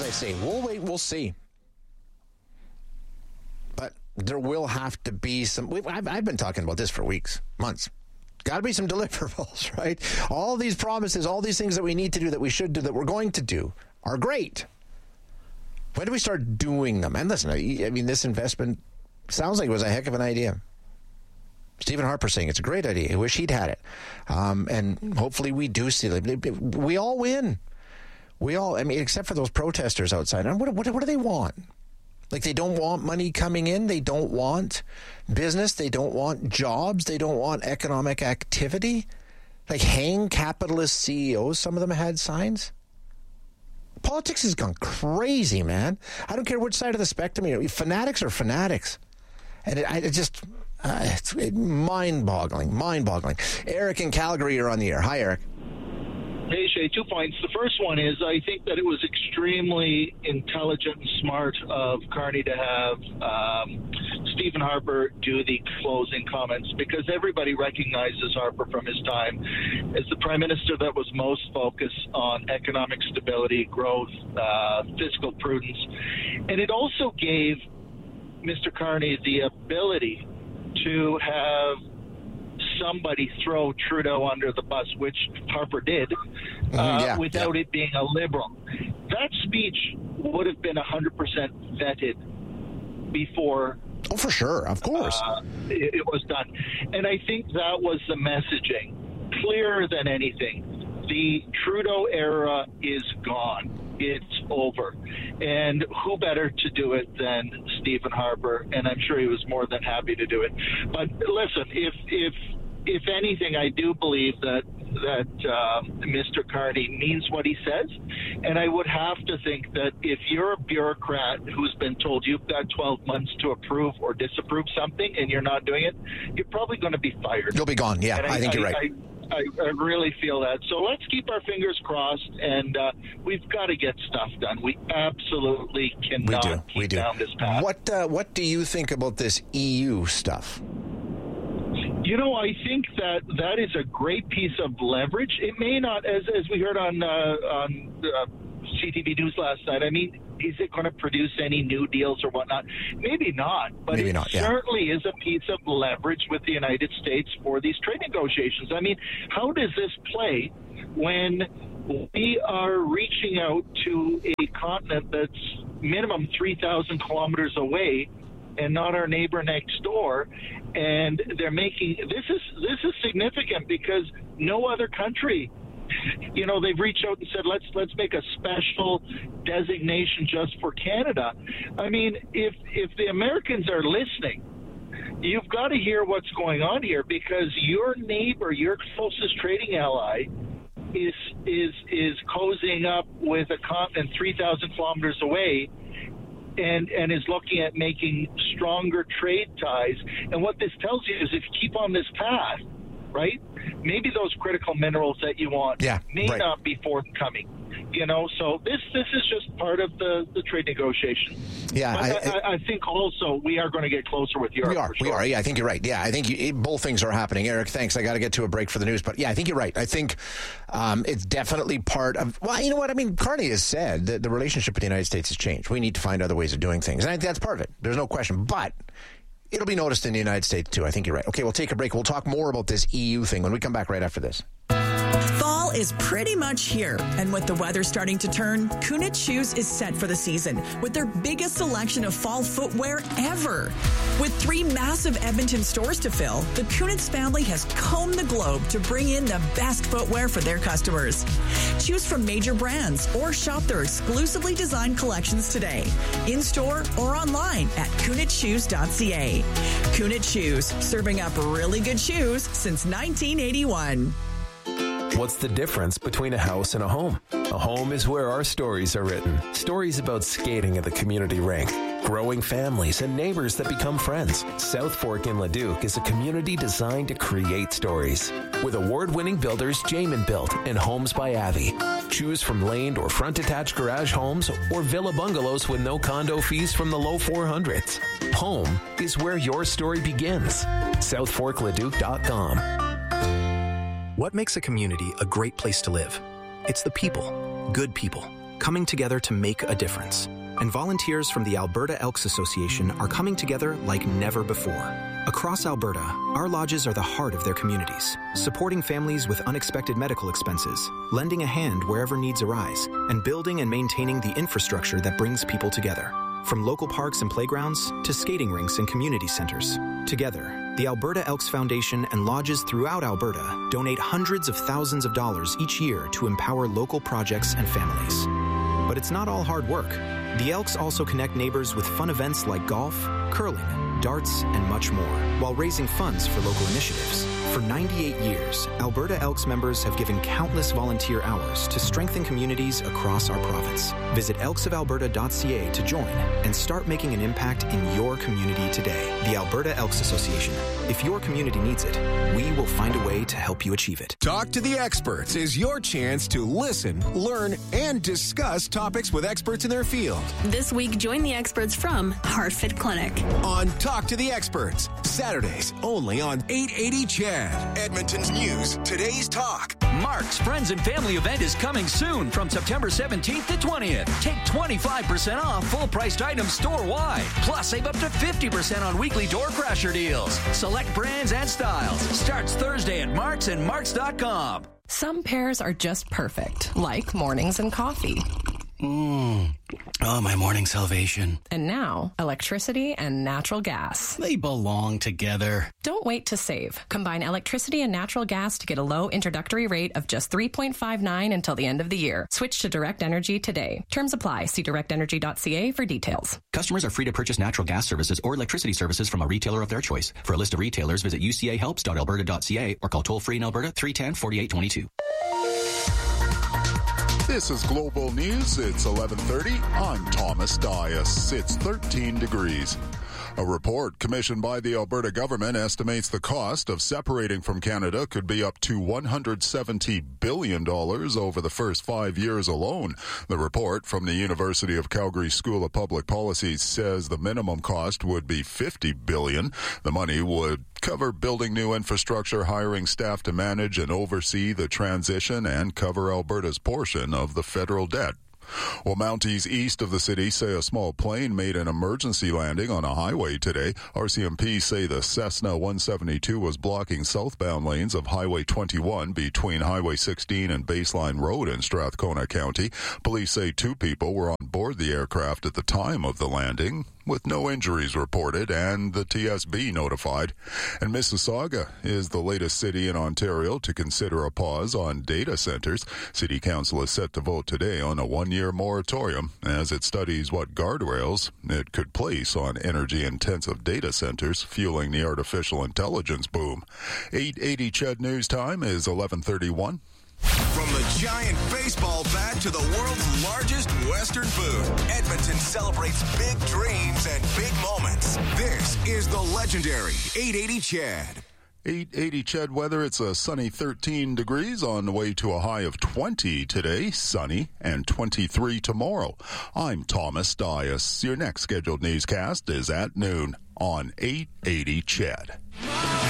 I say, we'll wait, we'll see. But there will have to be some... I've been talking about this for weeks, months. Got to be some deliverables, right? All these promises, all these things that we need to do, that we should do, that we're going to do, are great. When do we start doing them? And listen, I mean, this investment sounds like it was a heck of an idea. Stephen Harper saying it's a great idea. I wish he'd had it. And hopefully we do see it. We all win. I mean, except for those protesters outside. What do they want? Like, they don't want money coming in. They don't want business. They don't want jobs. They don't want economic activity. Like, hang capitalist CEOs, some of them had signs. Politics has gone crazy, man. I don't care which side of the spectrum. Fanatics are fanatics. And it's mind-boggling. Eric in Calgary, you're on the air. Hi, Eric. Hey, Shay, 2 points. The first one is I think that it was extremely intelligent and smart of Carney to have Stephen Harper do the closing comments, because everybody recognizes Harper from his time as the prime minister that was most focused on economic stability, growth, fiscal prudence. And it also gave Mr. Carney the ability to have somebody throw Trudeau under the bus, which Harper did, without it being a liberal. That speech would have been 100% vetted before. Oh, for sure. Of course. It was done. And I think that was the messaging. Clearer than anything. The Trudeau era is gone. It's over. And who better to do it than Stephen Harper? And I'm sure he was more than happy to do it. But listen, if anything, I do believe that Mr. Carney means what he says. And I would have to think that if you're a bureaucrat who's been told you've got 12 months to approve or disapprove something and you're not doing it, you're probably going to be fired. You'll be gone. Yeah, I think you're right. I really feel that. So let's keep our fingers crossed, and we've got to get stuff done. We absolutely cannot keep down this path. What do you think about this EU stuff? You know, I think that is a great piece of leverage. It may not, as we heard on CTV News last night, I mean, is it going to produce any new deals or whatnot? Maybe not, but it certainly is a piece of leverage with the United States for these trade negotiations. I mean, how does this play when we are reaching out to a continent that's minimum 3,000 kilometers away and not our neighbor next door? And they're making this is significant because no other country, you know, they've reached out and said, let's make a special designation just for Canada. I mean, if the Americans are listening, you've got to hear what's going on here, because your neighbor, your closest trading ally, is cozying up with a continent 3,000 kilometers away, and is looking at making stronger trade ties. And what this tells you is, if you keep on this path, right, maybe those critical minerals that you want may not be forthcoming. You know, so this is just part of the trade negotiation. Yeah, I think also we are going to get closer with Europe. We are. Yeah, I think you're right. Yeah, I think both things are happening. Eric, thanks. I got to get to a break for the news, but yeah, I think you're right. I think it's definitely part of. Well, you know what I mean. Carney has said that the relationship with the United States has changed. We need to find other ways of doing things, and I think that's part of it. There's no question, but it'll be noticed in the United States too. I think you're right. Okay, we'll take a break. We'll talk more about this EU thing when we come back right after this. Fall is pretty much here, and with the weather starting to turn, Kunitz Shoes is set for the season with their biggest selection of fall footwear ever. With 3 massive Edmonton stores to fill, the Kunitz family has combed the globe to bring in the best footwear for their customers. Choose from major brands or shop their exclusively designed collections today, in-store or online at kunitzshoes.ca. Kunitz Shoes, serving up really good shoes since 1981. What's the difference between a house and a home? A home is where our stories are written. Stories about skating at the community rink, growing families, and neighbors that become friends. South Fork in Leduc is a community designed to create stories. With award-winning builders Jamin Built and Homes by Avi. Choose from laned or front-attached garage homes or villa bungalows with no condo fees from the low 400s. Home is where your story begins. SouthForkLeduc.com. What makes a community a great place to live? It's the people, good people. coming together to make a difference. And volunteers from the Alberta Elks Association are coming together like never before. Across Alberta, our lodges are the heart of their communities, supporting families with unexpected medical expenses, lending a hand wherever needs arise, and building and maintaining the infrastructure that brings people together. From local parks and playgrounds to skating rinks and community centers. Together, the Alberta Elks Foundation and lodges throughout Alberta donate hundreds of thousands of dollars each year to empower local projects and families. But it's not all hard work. The Elks also connect neighbors with fun events like golf, curling, darts, and much more, while raising funds for local initiatives. For 98 years, Alberta Elks members have given countless volunteer hours to strengthen communities across our province. Visit elksofalberta.ca to join and start making an impact in your community today. The Alberta Elks Association. If your community needs it, we will find a way to help you achieve it. Talk to the Experts is your chance to listen, learn, and discuss topics with experts in their field. This week, join the experts from HeartFit Clinic. On Talk to the Experts, Saturdays only on 880 CHED. Edmonton's news, today's talk. Mark's Friends and Family event is coming soon from September 17th to 20th. Take 25% off full-priced items store-wide. Plus, save up to 50% on weekly door crasher deals. Select brands and styles. Starts Thursday at Mark's and Marks.com. Some pairs are just perfect, like mornings and coffee. Oh, my morning salvation. And now, electricity and natural gas. They belong together. Don't wait to save. Combine electricity and natural gas to get a low introductory rate of just $3.59 until the end of the year. Switch to Direct Energy today. Terms apply. See directenergy.ca for details. Customers are free to purchase natural gas services or electricity services from a retailer of their choice. For a list of retailers, visit ucahelps.alberta.ca or call toll-free in Alberta 310-4822. This is Global News. It's 11:30. I'm Thomas Dias. It's 13 degrees. A report commissioned by the Alberta government estimates the cost of separating from Canada could be up to $170 billion over the first 5 years alone. The report from the University of Calgary School of Public Policy says the minimum cost would be $50 billion. The money would cover building new infrastructure, hiring staff to manage and oversee the transition, and cover Alberta's portion of the federal debt. Well, Mounties east of the city say a small plane made an emergency landing on a highway today. RCMP say the Cessna 172 was blocking southbound lanes of Highway 21 between Highway 16 and Baseline Road in Strathcona County. Police say 2 people were on board the aircraft at the time of the landing, with no injuries reported and the TSB notified. And Mississauga is the latest city in Ontario to consider a pause on data centers. City Council is set to vote today on a 1-year moratorium as it studies what guardrails it could place on energy-intensive data centers fueling the artificial intelligence boom. 8:80 CHED News Time is 11:31. From the giant baseball bat to the world's largest Western boot, Edmonton celebrates big dreams and big moments. This is the legendary 880 CHED. 880 CHED weather. It's a sunny 13 degrees on the way to a high of 20 today, sunny, and 23 tomorrow. I'm Thomas Dias. Your next scheduled newscast is at noon on 880 CHED.